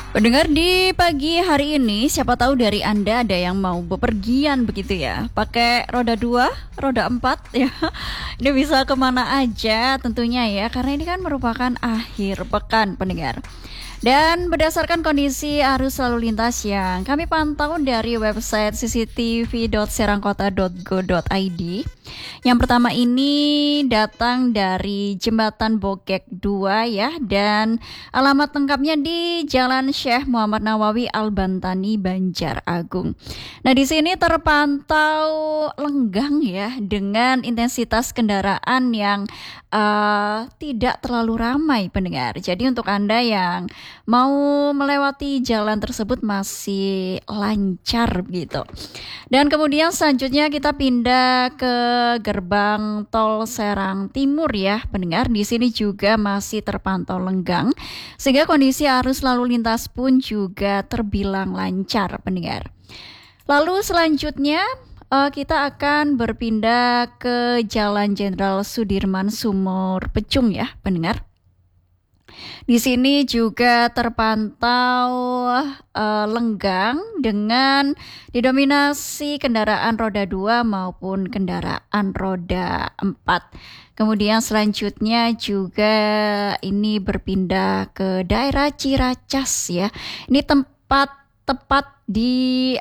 Pendengar di pagi hari ini, siapa tahu dari Anda ada yang mau bepergian begitu ya, pakai roda 2, roda 4 ya. Ini bisa kemana aja tentunya ya, karena ini kan merupakan akhir pekan pendengar. Dan berdasarkan kondisi arus lalu lintas yang kami pantau dari website cctv.serangkota.go.id, yang pertama ini datang dari Jembatan Bogek 2 ya, dan alamat lengkapnya di Jalan Syekh Muhammad Nawawi Al-Bantani, Banjaragung. Nah, di sini terpantau lenggang ya, dengan intensitas kendaraan yang tidak terlalu ramai pendengar. Jadi untuk Anda yang mau melewati jalan tersebut masih lancar gitu. Dan kemudian selanjutnya kita pindah ke gerbang tol Serang Timur ya pendengar. Di sini juga masih terpantau lenggang, sehingga kondisi arus lalu lintas pun juga terbilang lancar pendengar. Lalu selanjutnya kita akan berpindah ke Jalan Jenderal Sudirman Sumur Pecung ya pendengar. Di sini juga terpantau lenggang dengan didominasi kendaraan roda 2 maupun kendaraan roda 4. Kemudian selanjutnya juga ini berpindah ke daerah Ciracas ya. Ini tempat tepat di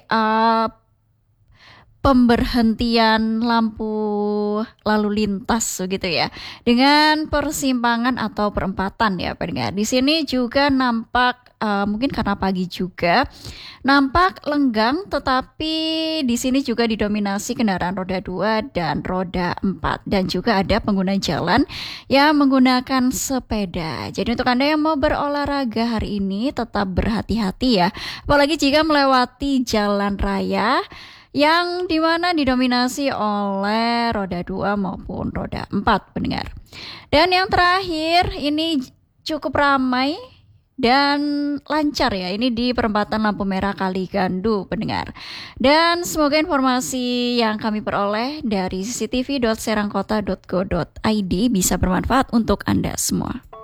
pemberhentian lampu lalu lintas begitu ya, dengan persimpangan atau perempatan ya pendengar. Di sini juga nampak mungkin karena pagi juga nampak lenggang, tetapi di sini juga didominasi kendaraan roda 2 dan roda 4, dan juga ada pengguna jalan yang menggunakan sepeda. Jadi untuk Anda yang mau berolahraga hari ini tetap berhati-hati ya, apalagi jika melewati jalan raya yang dimana didominasi oleh roda 2 maupun roda 4 pendengar. Dan yang terakhir ini cukup ramai dan lancar ya, ini di perempatan lampu merah Kaligandu pendengar. Dan semoga informasi yang kami peroleh dari cctv.serangkota.go.id bisa bermanfaat untuk Anda semua.